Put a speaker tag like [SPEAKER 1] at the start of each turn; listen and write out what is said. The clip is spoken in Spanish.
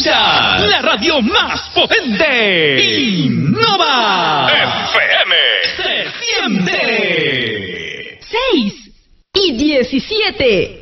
[SPEAKER 1] Escuchas la radio más potente. Innova FM. Se siente.
[SPEAKER 2] 6 y 17.